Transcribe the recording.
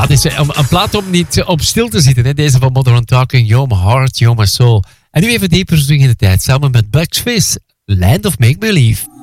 het is een plaat om niet op stil te zitten. Hè? Deze van Modern Talking, You're My Heart, You're My Soul. En nu even dieper terug in de tijd, samen met Bucks Fizz, Land of Make Believe.